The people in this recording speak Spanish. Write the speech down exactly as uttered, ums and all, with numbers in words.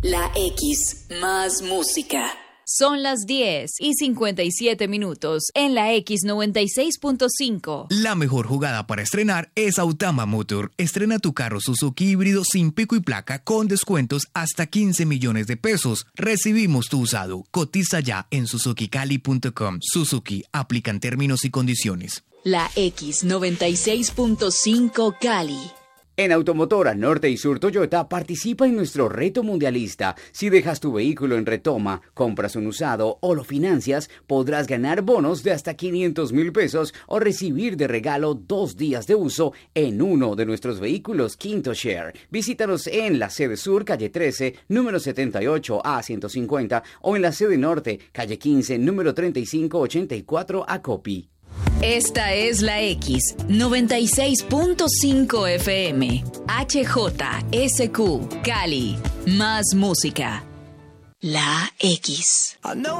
La X, más música. Son las diez y cincuenta y siete minutos en la X noventa y seis punto cinco. La mejor jugada para estrenar es Autama Motor. Estrena tu carro Suzuki híbrido sin pico y placa con descuentos hasta quince millones de pesos. Recibimos tu usado. Cotiza ya en suzuki cali punto com. Suzuki, aplican términos y condiciones. La X noventa y seis punto cinco Cali. En Automotora Norte y Sur Toyota participa en nuestro reto mundialista. Si dejas tu vehículo en retoma, compras un usado o lo financias, podrás ganar bonos de hasta quinientos mil pesos o recibir de regalo dos días de uso en uno de nuestros vehículos Quinto Share. Visítanos en la sede sur, calle trece, número setenta y ocho A ciento cincuenta o en la sede norte, calle quince, número treinta y cinco ochenta y cuatro A Copi. Esta es la X noventa y seis punto cinco F M, H J S Q, Cali, más música. La X.